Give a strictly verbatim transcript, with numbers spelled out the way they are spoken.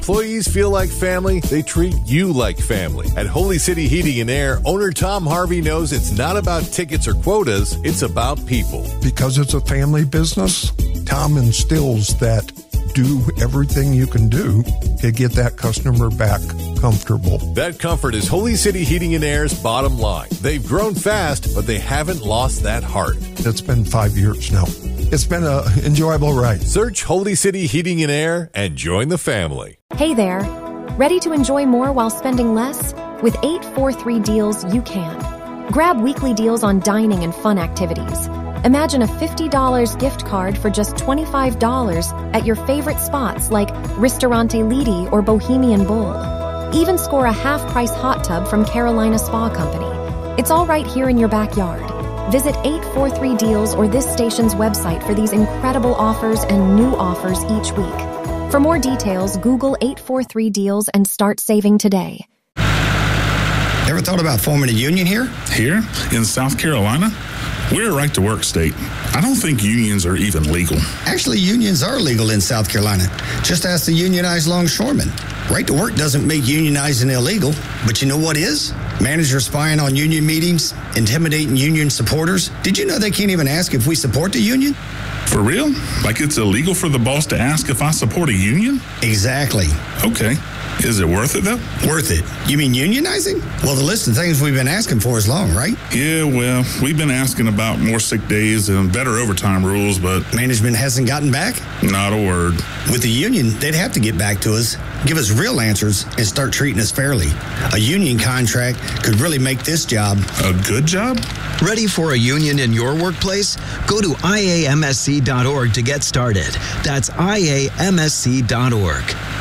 Employees feel like family, they treat you like family. At Holy City Heating and Air, owner Tom Harvey knows it's not about tickets or quotas, it's about people. Because it's a family business, Tom instills that do everything you can do to get that customer back comfortable. That comfort is Holy City Heating and Air's bottom line. They've grown fast, but they haven't lost that heart. It's been five years now. It's been an enjoyable ride. Search Holy City Heating and Air and join the family. Hey there. Ready to enjoy more while spending less? With eight forty-three deals, you can. Grab weekly deals on dining and fun activities. Imagine a fifty dollars gift card for just twenty-five dollars at your favorite spots like Ristorante Lidi or Bohemian Bull. Even score a half-price hot tub from Carolina Spa Company. It's all right here in your backyard. Visit eight forty-three deals or this station's website for these incredible offers and new offers each week. For more details, Google eight forty-three deals and start saving today. Ever thought about forming a union here? Here? In South Carolina? We're a right-to-work state. I don't think unions are even legal. Actually, unions are legal in South Carolina. Just ask the unionized longshoremen. Right-to-work doesn't make unionizing illegal, but you know what is? Managers spying on union meetings, intimidating union supporters. Did you know they can't even ask if we support the union? For real? Like it's illegal for the boss to ask if I support a union? Exactly. Okay. Is it worth it, though? Worth it? You mean unionizing? Well, the list of things we've been asking for is long, right? Yeah, well, we've been asking about more sick days and better overtime rules, but... Management hasn't gotten back? Not a word. With the union, they'd have to get back to us, give us real answers, and start treating us fairly. A union contract could really make this job... A good job? Ready for a union in your workplace? Go to I A M S C dot org to get started. That's I A M S C dot org.